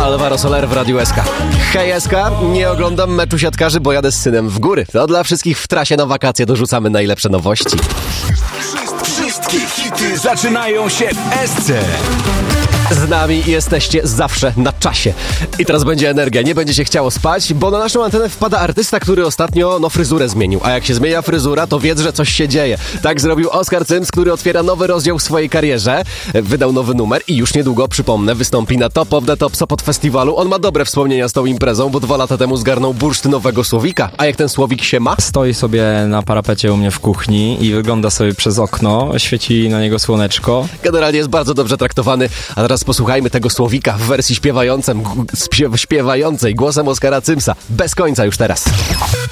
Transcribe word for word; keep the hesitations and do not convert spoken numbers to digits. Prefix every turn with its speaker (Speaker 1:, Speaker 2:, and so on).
Speaker 1: Alvaro Soler w Radiu S K. Hej S K, nie oglądam meczu siatkarzy, bo jadę z synem w góry. To dla wszystkich w trasie na wakacje dorzucamy najlepsze nowości.
Speaker 2: Wszystkie hity zaczynają się w S C.
Speaker 1: Z nami jesteście zawsze na czasie. I teraz będzie energia, nie będzie się chciało spać, bo na naszą antenę wpada artysta, który ostatnio no fryzurę zmienił. A jak się zmienia fryzura, to wiedz, że coś się dzieje. Tak zrobił Oskar Cyms, który otwiera nowy rozdział w swojej karierze. Wydał nowy numer i już niedługo, przypomnę, wystąpi na Top of the Top Sopot Festiwalu. On ma dobre wspomnienia z tą imprezą, bo dwa lata temu zgarnął bursztynowego słowika. A jak ten słowik się ma?
Speaker 3: Stoi sobie na parapecie u mnie w kuchni i wygląda sobie przez okno, świeci na niego słoneczko.
Speaker 1: Generalnie jest bardzo dobrze traktowany. A teraz posłuchajmy tego słowika w wersji śpiewającym, śpiewającej głosem Oskara Cymsa. Bez końca już teraz.